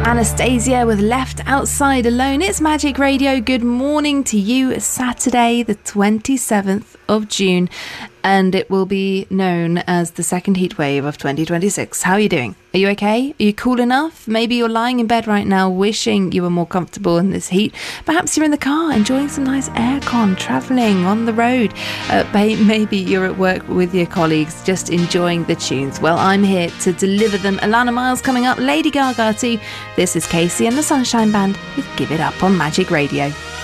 Anastasia with Left Outside Alone. It's Magic Radio. Good morning to you. It's Saturday, the 27th of June, and it will be known as the second heat wave of 2026. How are you doing? Are you okay? Are you cool enough? Maybe you're lying in bed right now wishing you were more comfortable in this heat. Perhaps you're in the car enjoying some nice aircon, travelling on the road. Maybe you're at work with your colleagues just enjoying the tunes. Well, I'm here to deliver them. Alana Miles coming up, Lady Gaga too. This is Casey and the Sunshine Band with Give It Up on Magic Radio.